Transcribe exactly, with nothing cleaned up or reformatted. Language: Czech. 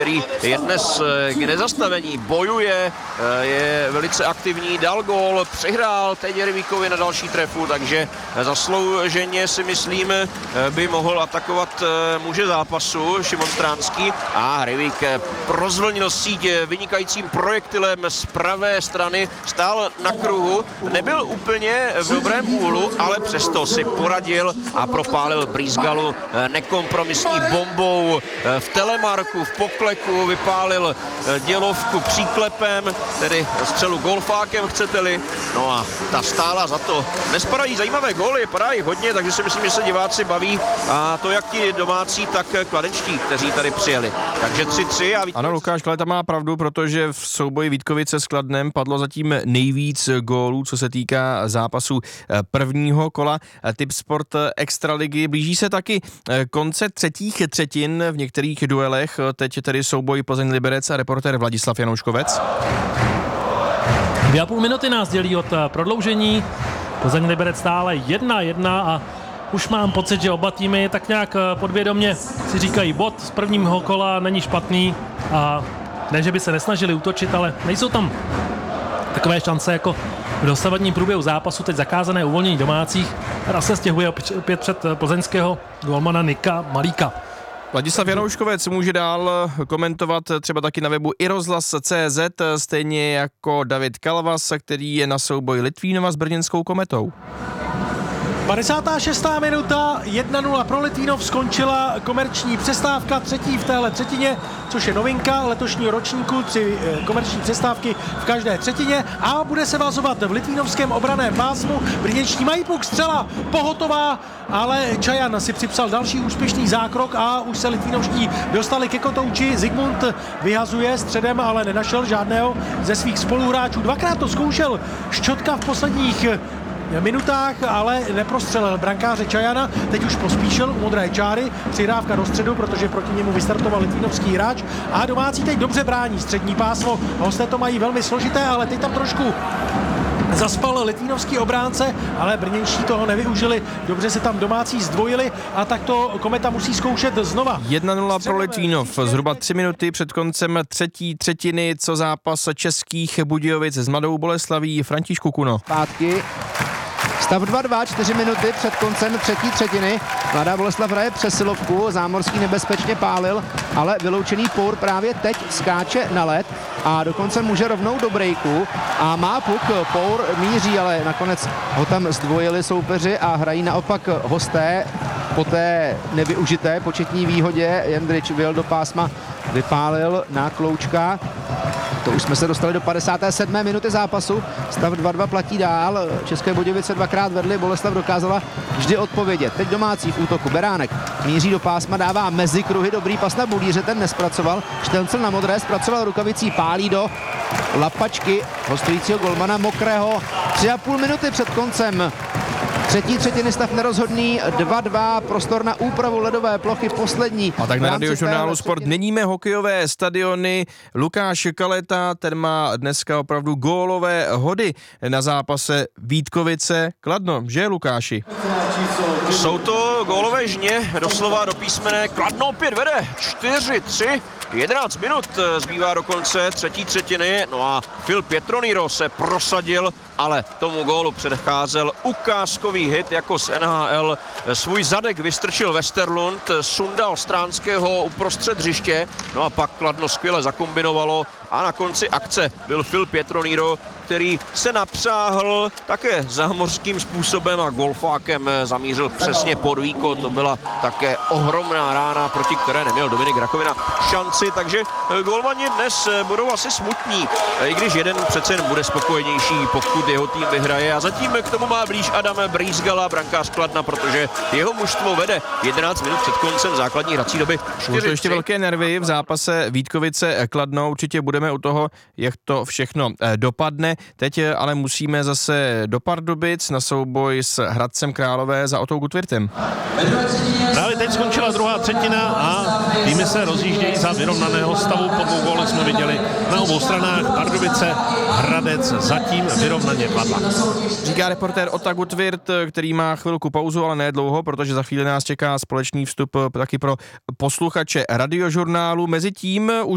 který je dnes k nezastavení, bojuje, je velice aktivní, dal gól, přihrál teď Hrivíkovi na další trefu, takže zaslouženě si myslím, by mohl atakovat muže zápasu Šimon Stránský a Hrivík rozvlnil síť vynikajícím projektilem z pravé strany, stál na kruhu, nebyl úplně v dobrém úhlu, ale přesto si poradil a propálil Brýsgalu nekompromisní bombou v telemarku, v pokleku, vypálil dělovku příklepem, tedy střelu golfákem, chcete-li. No a ta stála za to. Dnes padají zajímavé góly, padají hodně, takže si myslím, že se diváci baví a to jak ti domácí, tak kladenčtí, kteří tady přijeli. Takže tři tři a Vítkovice... Ano, Lukáš Kaleta má pravdu, protože v souboji Vítkovice s Kladnem padlo zatím nejvíc gólů, co se týká zápasu prvního kola. Tipsport Extraligy blíží se taky konce třetích třetin v některých duelech. Teď tedy souboj Plzeň-Liberec a reportér Vladislav Janouškovec. Dvě a půl minuty nás dělí od prodloužení. Plzeň-Liberec stále jedna jedna a už mám pocit, že oba týmy tak nějak podvědomě si říkají, bod z prvního kola není špatný a ne, že by se nesnažili útočit, ale nejsou tam takové šance jako v dosavadním průběhu zápasu, teď zakázané uvolnění domácích. Hra se stěhuje opět před plzeňského golmana Nika Malíka. Vladislav Janouškovec může dál komentovat třeba taky na webu i rozhlas tečka cé zet, stejně jako David Kalvas, který je na souboji Litvínova s brněnskou Kometou. padesátá šestá minuta, jedna nula pro Litvínov, skončila komerční přestávka, třetí v téhle třetině, což je novinka letošního ročníku, tři komerční přestávky v každé třetině a bude se vazovat v litvínovském obraném pásmu. Brněnští mají puk, střela pohotová, ale Čajan si připsal další úspěšný zákrok a už se litvínovští dostali ke kotouči. Zigmund vyhazuje středem, ale nenašel žádného ze svých spoluhráčů. Dvakrát to zkoušel Ščotka v posledních minutách, ale neprostřelil brankáře Čajana, teď už pospíšil u modré čáry, přihrávka do středu, protože proti němu vystartoval litvínovský hráč a domácí teď dobře brání střední pásmo, hosté to mají velmi složité, ale teď tam trošku zaspal litvínovský obránce, ale brněnští toho nevyužili, dobře se tam domácí zdvojili a tak to Kometa musí zkoušet znova. jedna nula pro Litvínov, zhruba tři minuty před koncem třetí třetiny, co zápas českých Budějovic s Mladou Boleslaví. Františku Kuno. Pátky. Stav dva dva, čtyři minuty před koncem třetí třetiny. Mladá Boleslav hraje přesilovku, Zámorský nebezpečně pálil, ale vyloučený Pour právě teď skáče na led a dokonce může rovnou do breaku a má puk. Pour míří, ale nakonec ho tam zdvojili soupeři a hrají naopak hosté. Po té nevyužité početní výhodě Jendrič vyjel do pásma, vypálil na Kloučka. To už jsme se dostali do padesáté sedmé minuty zápasu. Stav dva dva platí dál. České Budějovice dvakrát vedly, Boleslav dokázala vždy odpovědět. Teď domácí v útoku. Beránek míří do pásma, dává mezi kruhy, dobrý pas na Bulíře, ten nespracoval. Štencel na modré, zpracoval rukavicí, pálí do lapačky hostujícího golmana Mokrého. Tři a půl minuty před koncem třetí třetiny, stav nerozhodný, dva dva, prostor na úpravu ledové plochy, poslední. A tak na Radiožurnálu Sport neníme hokejové stadiony. Lukáš Kaleta, ten má dneska opravdu gólové hody na zápase Vítkovice Kladno, že Lukáši? Jsou to gólové žně, doslova do písmene. Kladno opět vede, čtyři tři. jedenáct minut zbývá do konce třetí třetiny, no a Phil Pietroniro se prosadil, ale tomu gólu předcházel ukázkový hit jako z N H L. Svůj zadek vystrčil Westerlund, sundal Stránského uprostřed hřiště, no a pak Kladno skvěle zakombinovalo a na konci akce byl Phil Pietroniro, který se napřáhl také zámořským způsobem a golfákem zamířil přesně pod výkon. To byla také ohromná rána, proti které neměl Dominik Rakovina šanci, takže golmani dnes budou asi smutní, i když jeden přece jen bude spokojenější, pokud jeho tým vyhraje. A zatím k tomu má blíž Adam Brýsgala, brankář Kladna, protože jeho mužstvo vede jedenáct minut před koncem základní hrací doby. Jsou to ještě velké nervy v zápase Vítkovice Kladno, určitě budeme u toho, jak to všechno dopadne. Teď ale musíme zase do Pardubic na souboj s Hradcem Králové za Otou Gutwirtem. Právě teď skončila druhá třetina a týmy se rozjíždějí za vyrovnaného stavu. Po dvou gólech jsme viděli na obou stranách. Pardubice, Hradec zatím vyrovnaně padla. Říká reportér Ota Gutwirt, který má chvilku pauzu, ale ne dlouho, protože za chvíli nás čeká společný vstup taky pro posluchače Radiožurnálu. Mezitím už